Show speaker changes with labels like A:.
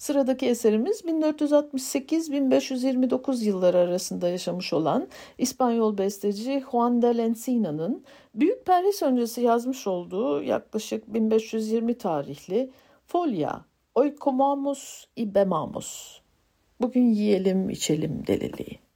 A: Sıradaki eserimiz 1468-1529 yılları arasında yaşamış olan İspanyol besteci Juan de la Encina'nın Büyük Perhiz öncesi yazmış olduğu yaklaşık 1520 tarihli Folia, Hoy comamos y bebamos. Bugün yiyelim içelim deliliği.